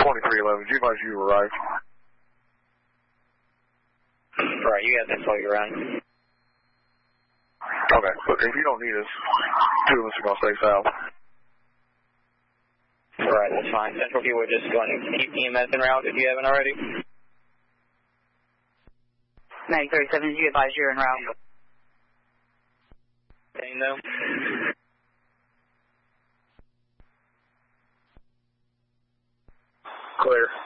2311, you advise you arrive. Right, you have that while you're around. Okay, but if you don't need us, two of us are going to stay south. Right, that's fine. Central View, we're just going to keep EMS en route if you haven't already. 937, you advise you're en route. Same though. Clear.